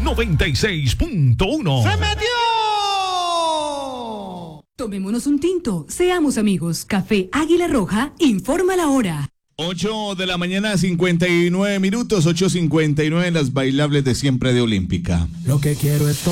96.1. ¡Se metió! Tomémonos un tinto, seamos amigos. Café Águila Roja informa la hora. 8 de la mañana, 59 minutos, 8:59 en las bailables de siempre de Olímpica. Lo que quiero es